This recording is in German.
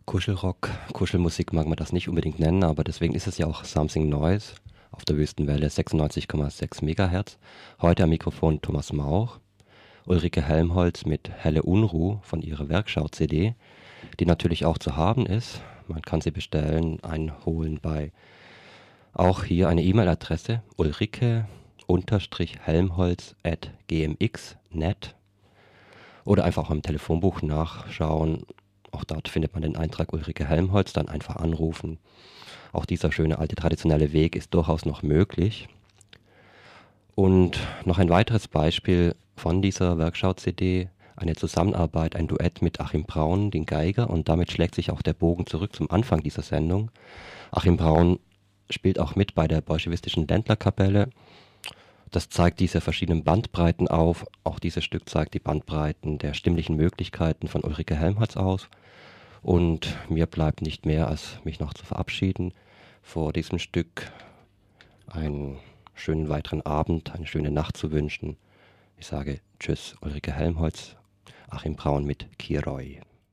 Kuschelrock, Kuschelmusik mag man das nicht unbedingt nennen, aber deswegen ist es ja auch Something Noise auf der Wüstenwelle 96,6 Megahertz. Heute am Mikrofon Thomas Mauch, Ulrike Helmholtz mit Helle Unruh von ihrer Werkschau-CD, die natürlich auch zu haben ist. Man kann sie bestellen, einholen bei auch hier eine E-Mail-Adresse ulrike-helmholtz@gmx.net oder einfach auch im Telefonbuch nachschauen. Auch dort findet man den Eintrag Ulrike Helmholtz, dann einfach anrufen. Auch dieser schöne alte traditionelle Weg ist durchaus noch möglich. Und noch ein weiteres Beispiel von dieser Werkschau-CD, eine Zusammenarbeit, ein Duett mit Achim Braun, den Geiger, und damit schlägt sich auch der Bogen zurück zum Anfang dieser Sendung. Achim Braun spielt auch mit bei der bolschewistischen Ländlerkapelle. Das zeigt diese verschiedenen Bandbreiten auf. Auch dieses Stück zeigt die Bandbreiten der stimmlichen Möglichkeiten von Ulrike Helmholtz aus. Und mir bleibt nicht mehr, als mich noch zu verabschieden vor diesem Stück, einen schönen weiteren Abend, eine schöne Nacht zu wünschen. Ich sage Tschüss, Ulrike Helmholtz, Achim Braun mit Kiroi.